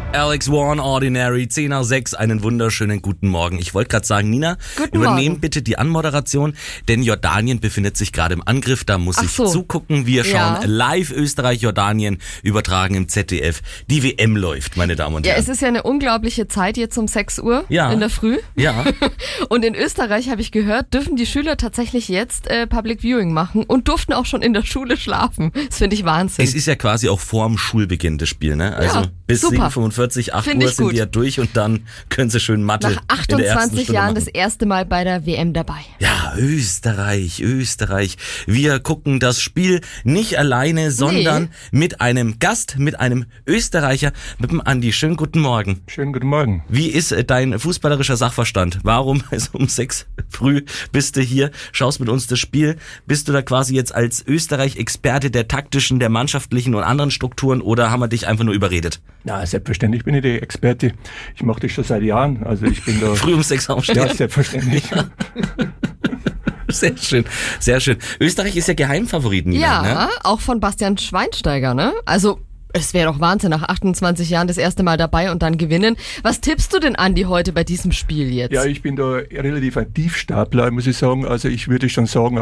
Alex One, Ordinary, 10:06, einen wunderschönen guten Morgen. Ich wollte gerade sagen, Nina, übernehm bitte die Anmoderation, denn Jordanien befindet sich gerade im Angriff, da muss ich zugucken. Wir schauen live Österreich-Jordanien, übertragen im ZDF. Die WM läuft, meine Damen und Herren. Ja, es ist ja eine unglaubliche Zeit jetzt um 6 Uhr in der Früh. Ja. Und in Österreich, habe ich gehört, dürfen die Schüler tatsächlich jetzt Public Viewing machen und durften auch schon in der Schule schlafen. Das finde ich Wahnsinn. Es ist ja quasi auch vorm Schulbeginn das Spiel, ne? Also bis 7:45, 8 Uhr sind die ja durch und dann können sie schön Mathe nach 28 Jahren das erste Mal bei der WM dabei. Ja, Österreich. Wir gucken das Spiel nicht alleine, sondern mit einem Gast, mit einem Österreicher, mit dem Andi. Schönen guten Morgen. Schönen guten Morgen. Wie ist dein fußballerischer Sachverstand? Warum also um 6 früh bist du hier, schaust mit uns das Spiel? Bist du da quasi jetzt als Österreich-Experte der taktischen, der mannschaftlichen und anderen Strukturen oder haben wir dich einfach nur überredet? Na, selbstverständlich bin ich der Experte. Ich mache das schon seit Jahren. Also ich bin da früh um 6 aufstehen. Ja, selbstverständlich. Ja. Sehr schön, sehr schön. Österreich ist ja Geheimfavorit, Nina, ja, ne? Auch von Bastian Schweinsteiger, ne? Also es wäre doch Wahnsinn, nach 28 Jahren das erste Mal dabei und dann gewinnen. Was tippst du denn, Andi, heute bei diesem Spiel jetzt? Ja, ich bin da relativ ein Tiefstapler, muss ich sagen. Also ich würde schon sagen,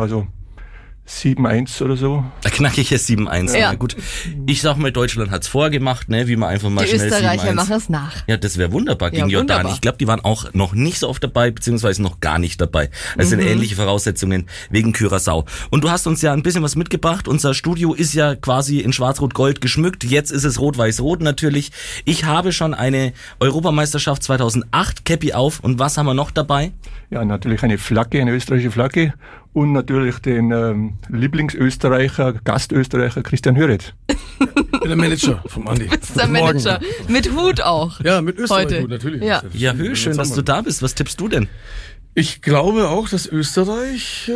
7-1 oder so. Knackiges 7-1. Ja. Na gut. Ich sag mal, Deutschland hat's vorgemacht, ne, wie man einfach mal die schnell 7-1. Die Österreicher machen es nach. Ja, das wäre wunderbar gegen Jordanien. Wunderbar. Ich glaube, die waren auch noch nicht so oft dabei, beziehungsweise noch gar nicht dabei. Das sind ähnliche Voraussetzungen wegen Curaçao. Und du hast uns ja ein bisschen was mitgebracht. Unser Studio ist ja quasi in Schwarz-Rot-Gold geschmückt. Jetzt ist es Rot-Weiß-Rot natürlich. Ich habe schon eine Europameisterschaft 2008 Käppi auf. Und was haben wir noch dabei? Ja, natürlich eine Flagge, eine österreichische Flagge. Und natürlich den Lieblingsösterreicher, Gastösterreicher Christian Höretz. Ich bin der Manager vom Andi. Das ist der Manager. Mit Hut auch. Ja, mit Österreich Hut, natürlich. Ja, schön, dass du da bist. Was tippst du denn? Ich glaube auch, dass Österreich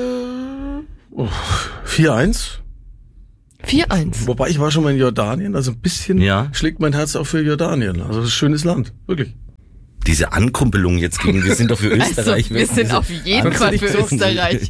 4-1. 4-1. Wobei ich war schon mal in Jordanien, also ein bisschen schlägt mein Herz auch für Jordanien. Also das ist ein schönes Land, wirklich. Diese Ankumpelung jetzt gegen, wir sind doch für Österreich. Also, wir sind auf jeden Fall für Österreich.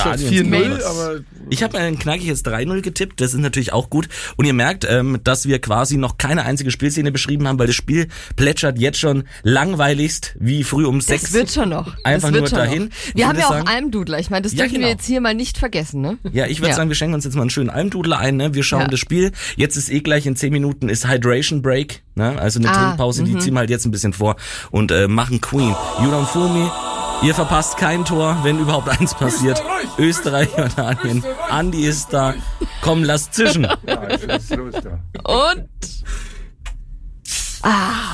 Ich habe ein knackiges 3-0 getippt, das ist natürlich auch gut. Und ihr merkt, dass wir quasi noch keine einzige Spielszene beschrieben haben, weil das Spiel plätschert jetzt schon langweiligst, wie früh um 6. Das wird schon noch. Einfach nur dahin. Wir haben ja auch Almdudler, ich meine, das dürfen wir jetzt hier mal nicht vergessen, ne? Ja, ich würde sagen, wir schenken uns jetzt mal einen schönen Almdudler ein, ne? Wir schauen das Spiel. Jetzt ist gleich in 10 Minuten ist Hydration Break, ne? Also eine Trinkpause, die ziehen wir halt jetzt ein bisschen vor. Und machen Queen. You don't fool me. Ihr verpasst kein Tor, wenn überhaupt eins passiert. Österreich, Jordanien. Andi ist da. Komm, lass zischen. Ja, ist los da. Und